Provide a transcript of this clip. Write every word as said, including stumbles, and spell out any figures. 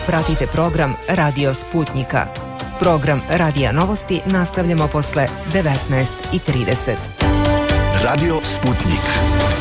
Pratite program Radio Sputnika. Program Radija Novosti nastavljamo posle devetnaest i trideset. Radio Sputnik.